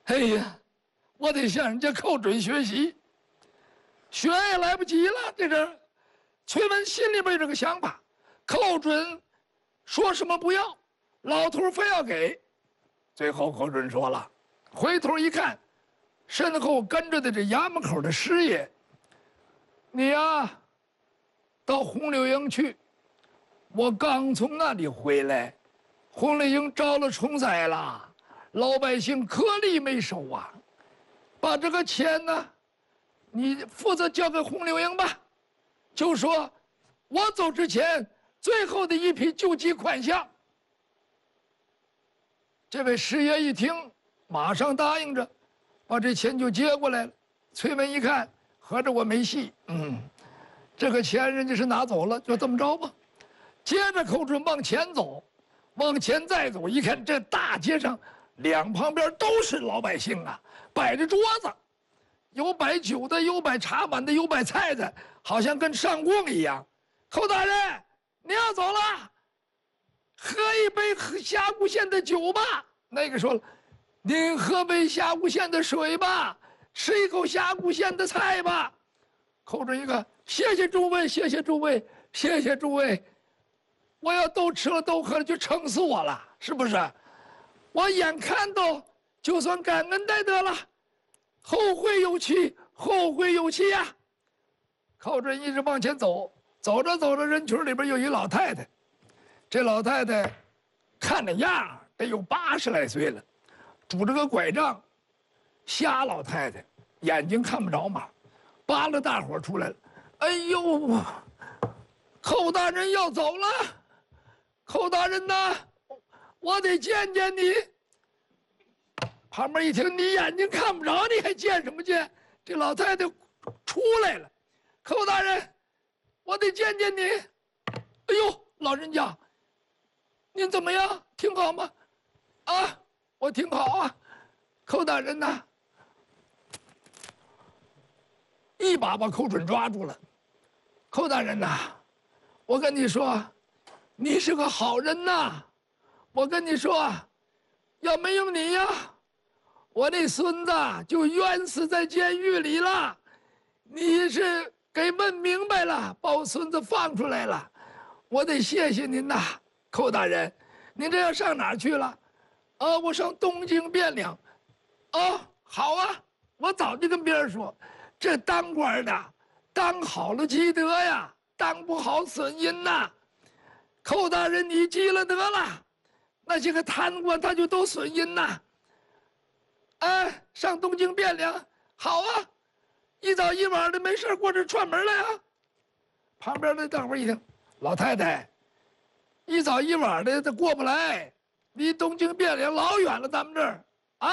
哎呀，我得向人家寇准学习，学也来不及了。崔文心里边有这个想法，寇准说什么不要，老头非要给。最后寇准说了，回头一看，身后跟着的这衙门口的师爷，你呀，到红柳营去。我刚从那里回来，红柳营遭了虫灾了，老百姓颗粒没收啊。把这个钱呢，你负责交给红柳营吧。就说，我走之前最后的一批救济款项。这位师爷一听，马上答应着，把这钱就接过来了。崔文一看，合着我没戏，这个钱人家是拿走了，就这么着吧。接着寇准往前走，往前再走，一看这大街上两旁边都是老百姓啊，摆着桌子，有摆酒的，有摆茶碗的，有摆菜的，好像跟上供一样。寇大人，您要走了，喝一杯峡谷县的酒吧。那个说了，您喝杯峡谷县的水吧，吃一口峡谷县的菜吧。寇准一看，谢谢诸位，谢谢诸位，谢谢诸位。我要都吃了都喝了，就撑死我了，是不是？我眼看到就算感恩戴德了，后会有期，后会有期呀。寇准一直往前走，走着走着，人群里边有一老太太。这老太太看那样得有80来岁了，拄着个拐杖，瞎老太太，眼睛看不着嘛，扒拉大伙出来了。哎呦，寇大人要走了，寇大人呐，我得见见你。旁边一听，你眼睛看不着，你还见什么见？这老太太出来了，寇大人，我得见见你。哎呦，老人家，您怎么样？挺好吗？啊，我挺好啊。寇大人呐，一把把寇准抓住了。寇大人呐，我跟你说，你是个好人呐。我跟你说，要没有你呀，我那孙子就冤死在监狱里了。你是给问明白了，把我孙子放出来了，我得谢谢您呐，寇大人。您这要上哪儿去了？我上东京汴梁。好啊，我早就跟别人说，这当官的当好了积德呀，当不好损阴呐。寇大人，你积了德了，那些个贪官他就都损阴呐。上东京汴梁，好啊，一早一晚的没事过这串门来啊。旁边的大伙一听，老太太，一早一晚的他过不来，离东京汴梁老远了，咱们这儿啊，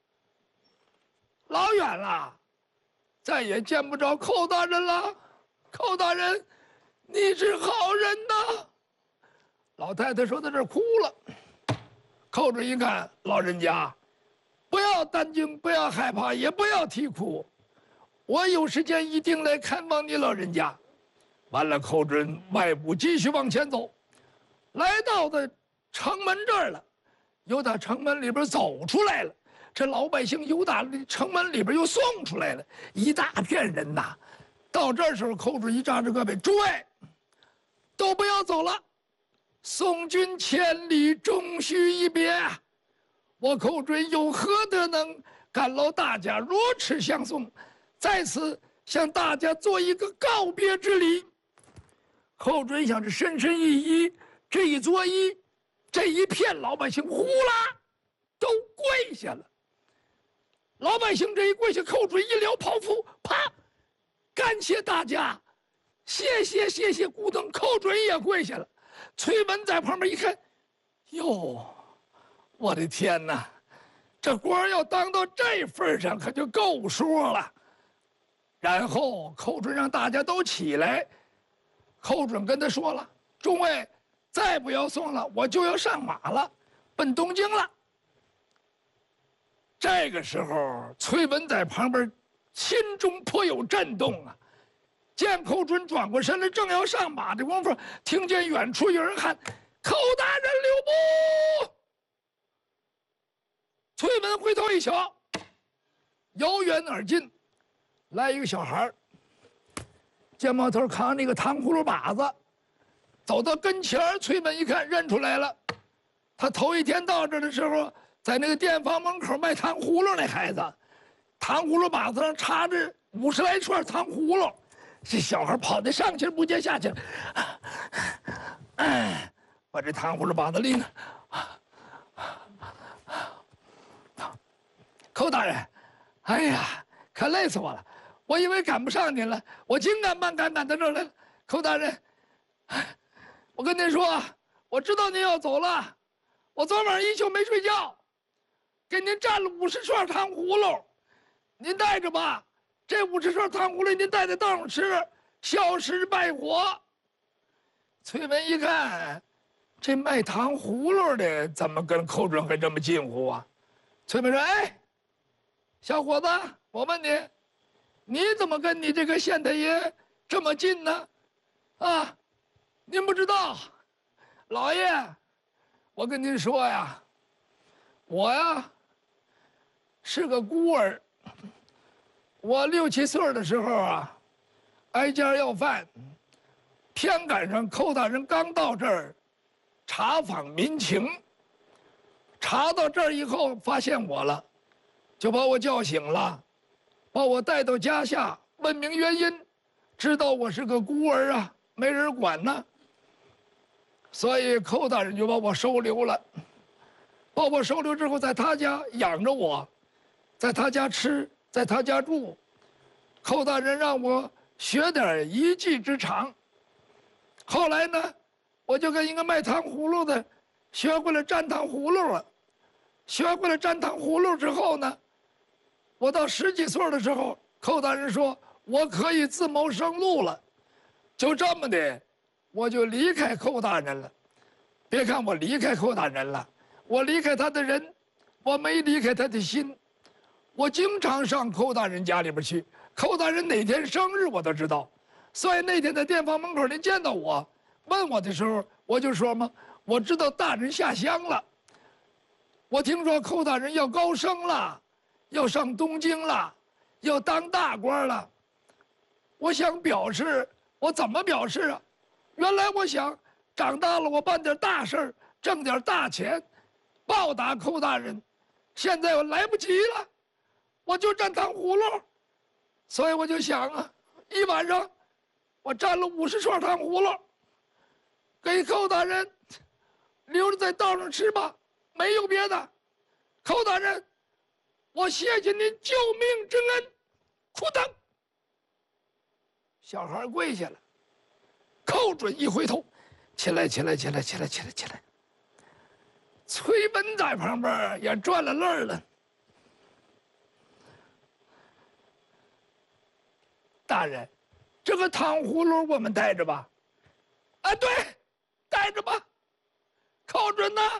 老远了，再也见不着寇大人了。寇大人，你是好人呐。老太太说到这儿哭了。寇准一看，老人家，不要担惊，不要害怕，也不要啼哭，我有时间一定来看望你老人家。完了，寇准迈步继续往前走，来到的城门这儿了，又打城门里边走出来了。这老百姓又打城门里边又送出来了，一大片人呐。到这时候，寇准一扎着胳膊，诸位，都不要走了，送君千里，终须一别。我寇准有何德能感劳大家如此相送？在此向大家做一个告别之礼。寇准想着深深一揖，这一作揖，这一片老百姓呼啦都跪下了。老百姓这一跪下，寇准一撩袍服，啪，感谢大家，谢谢谢谢古等。寇准也跪下了。崔文在旁边一看，哟，我的天哪，这官要当到这份上，可就够说了。然后寇准让大家都起来，寇准跟他说了：“众位，再不要送了，我就要上马了，奔东京了。”这个时候，崔文在旁边心中颇有震动啊。见寇准转过身来，正要上马的功夫，听见远处有人喊：“寇大人留步！”崔文回头一瞧， 由远而近，来一个小孩儿，肩膀头扛那个糖葫芦把子，走到跟前儿，崔本一看认出来了，他头一天到这儿的时候，在那个店房门口卖糖葫芦那孩子，糖葫芦把子上插着50来串糖葫芦，这小孩跑得上气不接下气，哎，把这糖葫芦把子拎了。寇大人，哎呀，可累死我了！我以为赶不上您了，我紧赶慢赶赶到这儿来了。寇大人，我跟您说，我知道您要走了，我昨晚一宿没睡觉，给您蘸了50串糖葫芦，您带着吧。这50串糖葫芦您带在道上吃，消食败火。崔文一看，这卖糖葫芦的怎么跟寇准还这么近乎啊？崔文说：“哎。”小伙子，我问你，你怎么跟你这个县太爷这么近呢？啊，您不知道，老爷，我跟您说呀，我呀是个孤儿。我6、7岁的时候啊，挨家要饭，偏赶上寇大人刚到这儿，查访民情，查到这儿以后发现我了。就把我叫醒了，把我带到家下，问明原因，知道我是个孤儿啊，没人管呢。所以寇大人就把我收留了，把我收留之后，在他家养着我，在他家吃，在他家住。寇大人让我学点一技之长。后来呢，我就跟一个卖糖葫芦的学会了蘸糖葫芦了。学会了蘸糖葫芦之后呢，我到10几岁的时候，寇大人说我可以自谋生路了，就这么的，我就离开寇大人了。别看我离开寇大人了，我离开他的人，我没离开他的心。我经常上寇大人家里边去，寇大人哪天生日我都知道。所以那天在店房门口您见到我，问我的时候，我就说嘛，我知道大人下乡了。我听说寇大人要高升了。要上东京了，要当大官了。我想表示，我怎么表示啊？原来我想长大了，我办点大事儿，挣点大钱，报答寇大人。现在我来不及了，我就蘸糖葫芦，所以我就想啊，一晚上我蘸了50串糖葫芦，给寇大人留着在道上吃吧，没有别的。寇大人。我谢谢您救命之恩，苦等。小孩跪下了，寇准一回头，起来。崔本在旁边也转了泪了。大人，这个糖葫芦我们带着吧？啊，对，带着吧。寇准呢？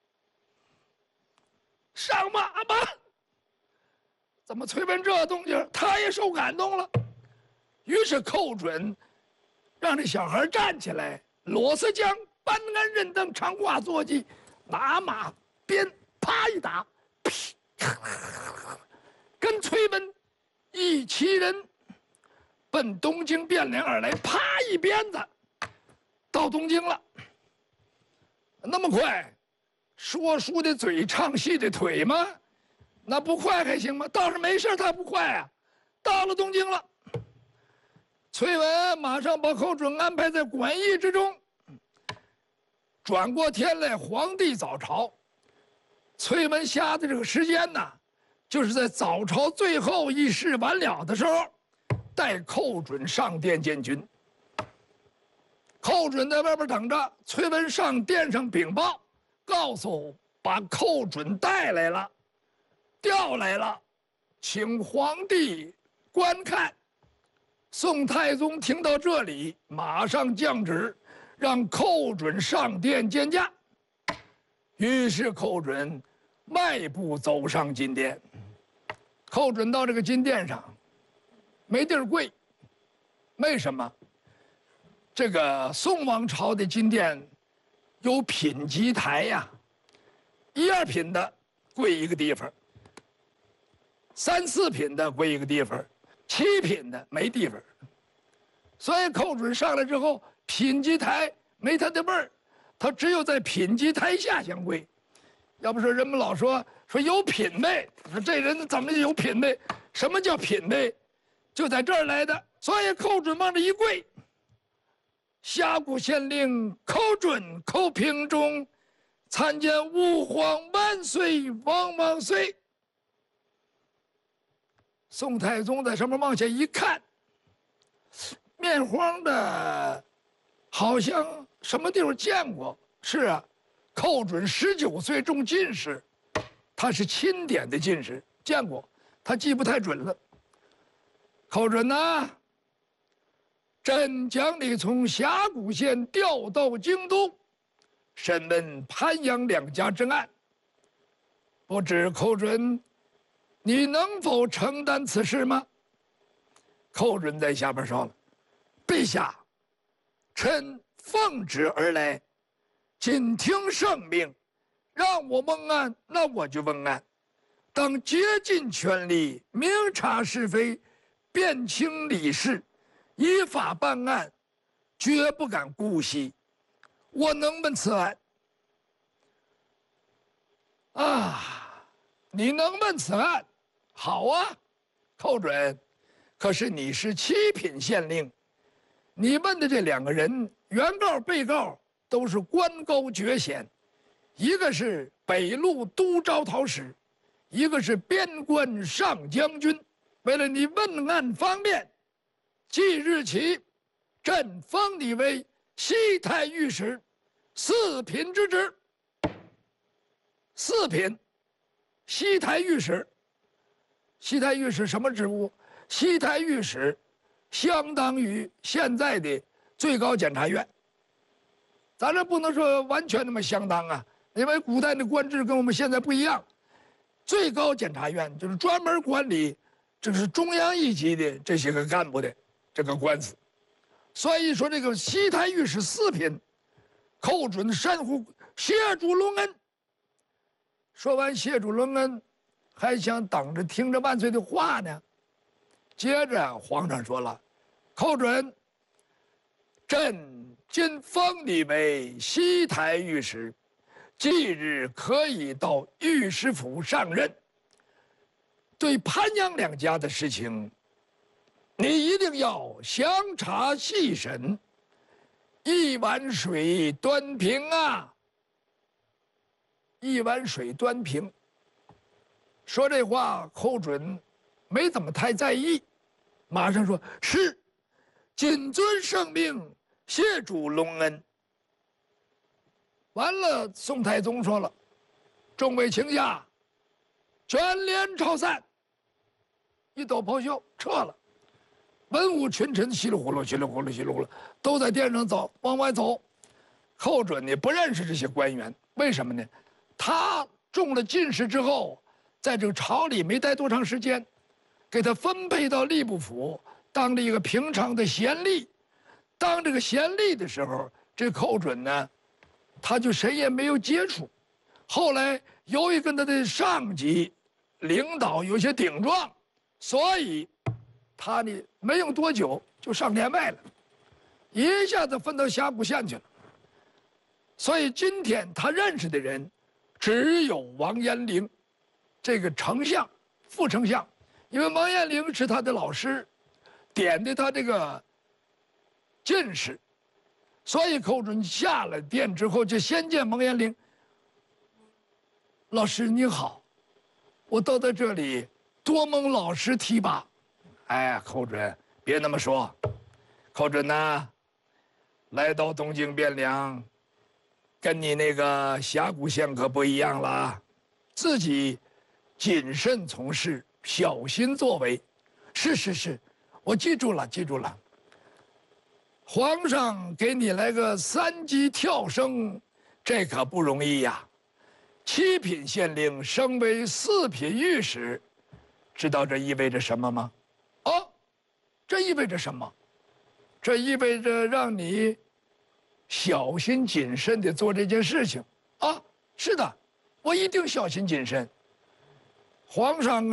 上马吧。怎么崔本这动静，他也受感动了。于是寇准让这小孩站起来，裸色缰，搬鞍认镫，长挂坐骑，拿马鞭啪一打，噼，跟崔本一齐人奔东京汴梁而来，啪一鞭子到东京了。那么快，说书的嘴，唱戏的腿吗？那不快还行吗？倒是没事，他不快啊。到了东京了，崔文马上把寇准安排在馆驿之中。转过天来，皇帝早朝。崔文下的这个时间呢，就是在早朝最后议事完了的时候，带寇准上殿见君。寇准在外边等着，崔文上殿上禀报，告诉把寇准带来了。调来了，请皇帝观看。宋太宗听到这里，马上降旨，让寇准上殿见驾。于是寇准迈步走上金殿。寇准到这个金殿上，没地儿跪。为什么？这个宋王朝的金殿有品级台呀，1、2品的跪一个地方。 3、4品的归一个地方，7品的没地方。所以寇准上来之后，品级台没他的味儿，他只有在品级台下相归。要不说人们老说有品位，说这人怎么有品位？什么叫品位？就在这儿来的。所以寇准往这一跪，峡谷县令寇准、寇平中，参见吾皇万岁，王万岁。宋太宗在上面往下一看，面黄的，好像什么地方见过。是啊，寇准19岁中进士，他是钦点的进士，见过，他记不太准了。寇准呐，朕将你从峡谷县调到京都，审问潘阳两家之案，不知寇准，你能否承担此事吗？寇准在下边说了：“陛下，臣奉旨而来，谨听圣命，让我问案，那我就问案，当竭尽全力，明察是非，辨清理事，依法办案，绝不敢姑息。我能问此案。”啊，你能问此案？好啊，寇准。可是你是7品县令，你问的这2个人，原告、被告都是官高爵显，一个是北路都招讨使，一个是边关上将军。为了你问案方便，即日起，朕封你为西台御史，4品之职。4品，西台御史。西台御史什么职务？西台御史相当于现在的最高检察院。咱这不能说完全那么相当啊，因为古代的官制跟我们现在不一样。最高检察院就是专门管理这是中央一级的这些个干部的这个官司。所以说这个西台御史4品，寇准山呼谢主隆恩。说完谢主隆恩，还想等着听着万岁的话呢。接着皇上说了：“寇准，朕今封你为西台御史，即日可以到御史府上任。对潘阳两家的事情，你一定要详查细审，一碗水端平啊！一碗水端平。”说这话，寇准没怎么太在意，马上说：“是，谨遵圣命，谢主隆恩。”完了，宋太宗说了：“众位卿下，卷帘朝散。”一抖袍袖撤了。文武群臣稀里呼噜、稀里呼噜、稀里呼噜，都在殿上走，往外走。寇准呢不认识这些官员，为什么呢？他中了进士之后，在这个朝里没待多长时间，给他分配到吏部府当了一个平常的闲吏。当这个闲吏的时候，这寇准呢，他就谁也没有接触。后来由于跟他的上级领导有些顶撞，所以他呢没用多久就上殿外了，一下子分到峡谷县去了。所以今天他认识的人只有王延龄这个丞相、副丞相，因为王延龄是他的老师，点的他这个进士，所以寇准下了殿之后就先见王延龄。老师您好，我到这里多蒙老师提拔。哎，寇准别那么说，寇准呐，来到东京汴梁，跟你那个峡谷县可不一样了，自己谨慎从事，小心作为。是，我记住了，记住了。皇上给你来个3级跳升，这可不容易呀。7品县令升为4品御史，知道这意味着什么吗？哦，这意味着什么？这意味着让你小心谨慎地做这件事情啊！是的，我一定小心谨慎。皇上